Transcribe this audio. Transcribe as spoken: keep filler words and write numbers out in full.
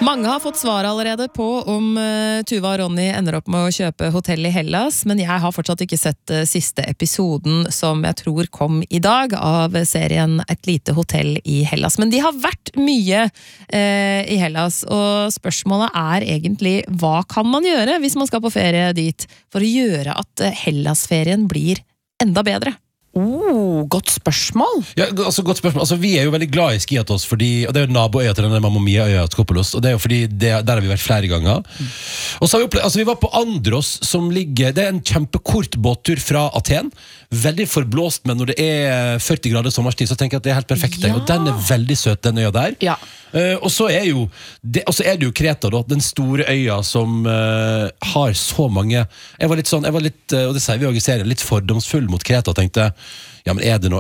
Mange har fått svar allerede på om uh, Tuva og Ronny ender opp med å kjøpe hotell i Hellas, men jeg har fortsatt ikke sett uh, siste episoden som jeg tror kom i dag av serien Et lite hotell i Hellas. Men de har vært mye uh, i Hellas, og spørsmålet er egentlig hva kan man gjøre hvis man skal på ferie dit for å gjøre at uh, Hellas-ferien blir enda bedre? Oh, godt spørsmål. Ja, altså godt spørsmål. Altså, vi er jo veldig glad i Skiathos, fordi, og det er jo naboøya til denne Mamma Mia-øya Skopolos, og det er jo fordi det, der har vi vært flere ganger. Mm. Og så har vi opplevd, altså vi var på Andros, som ligger, det er en kjempekort båttur fra Aten, veldig forblåst, men når det er førti grader sommerstid, så tenker jeg at det er helt perfekt. Ja. Og den er veldig søt, den øya der. Ja. Uh, og så er jo det, og så er det jo Kreta da, den store øya som uh, har så mange jeg var litt sånn, jeg var litt, uh, og det sier vi også i serien, litt fordomsfull mot Kreta og tenkte, ja men er det noe,